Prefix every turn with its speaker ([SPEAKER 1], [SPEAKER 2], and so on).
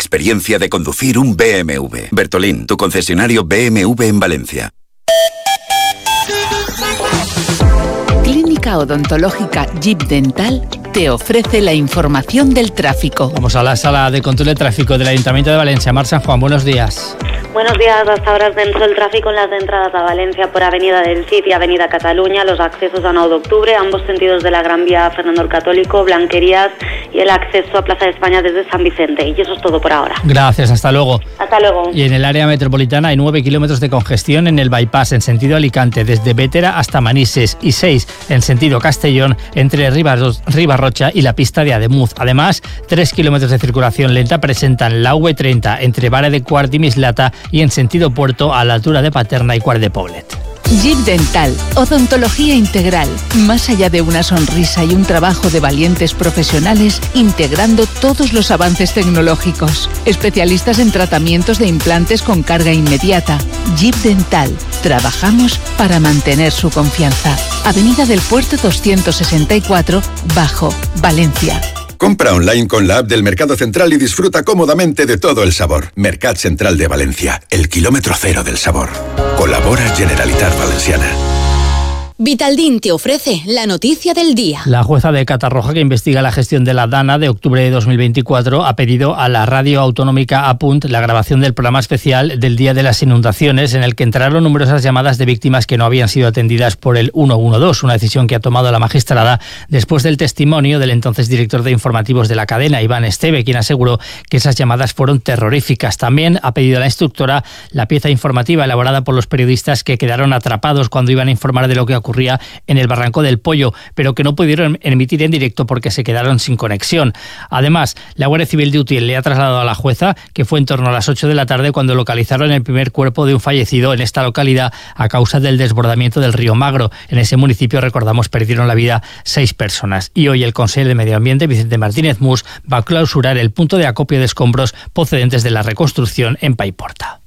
[SPEAKER 1] experiencia de conducir un BMW. Bertolín, tu concesionario BMW en Valencia.
[SPEAKER 2] Clínica Odontológica Jeep Dental te ofrece la información del tráfico.
[SPEAKER 3] Vamos a la sala de control de tráfico del Ayuntamiento de Valencia. Mar San Juan, buenos días.
[SPEAKER 4] Buenos días. Hasta ahora es denso el tráfico en las entradas a Valencia por Avenida del Cid y Avenida Cataluña, los accesos a 9 de octubre, ambos sentidos de la Gran Vía Fernando el Católico, Blanquerías y el acceso a Plaza de España desde San Vicente. Y eso es todo por ahora.
[SPEAKER 3] Gracias, hasta luego.
[SPEAKER 4] Hasta luego.
[SPEAKER 3] Y en el área metropolitana hay 9 kilómetros de congestión en el bypass en sentido Alicante, desde Bétera hasta Manises, y 6 en sentido Castellón entre Ribarrocha y la pista de Ademuz. Además, 3 kilómetros de circulación lenta presentan la V30 entre Vara de Quart y Mislata y en sentido Puerto a la altura de Paterna y Quart de Poblet.
[SPEAKER 2] Jeep Dental, odontología integral, más allá de una sonrisa y un trabajo de valientes profesionales, integrando todos los avances tecnológicos. Especialistas en tratamientos de implantes con carga inmediata. Jeep Dental, trabajamos para mantener su confianza. Avenida del Puerto 264, Bajo, Valencia.
[SPEAKER 5] Compra online con la app del Mercado Central y disfruta cómodamente de todo el sabor. Mercat Central de Valencia, el kilómetro cero del sabor. Colabora Generalitat Valenciana.
[SPEAKER 6] Vitaldin te ofrece la noticia del día.
[SPEAKER 3] La jueza de Catarroja, que investiga la gestión de la Dana de octubre de 2024, ha pedido a la radio autonómica Apunt la grabación del programa especial del Día de las Inundaciones, en el que entraron numerosas llamadas de víctimas que no habían sido atendidas por el 112, una decisión que ha tomado la magistrada después del testimonio del entonces director de informativos de la cadena, Iván Esteve, quien aseguró que esas llamadas fueron terroríficas. También ha pedido a la instructora la pieza informativa elaborada por los periodistas que quedaron atrapados cuando iban a informar de lo que ocurría en el Barranco del Pollo, pero que no pudieron emitir en directo porque se quedaron sin conexión. Además, la Guardia Civil de Utiel le ha trasladado a la jueza que fue en torno a las 8 de la tarde cuando localizaron el primer cuerpo de un fallecido en esta localidad a causa del desbordamiento del río Magro. En ese municipio, recordamos, perdieron la vida 6 personas. Y hoy el Consejo de Medio Ambiente, Vicente Martínez Mus, va a clausurar el punto de acopio de escombros procedentes de la reconstrucción en Paiporta.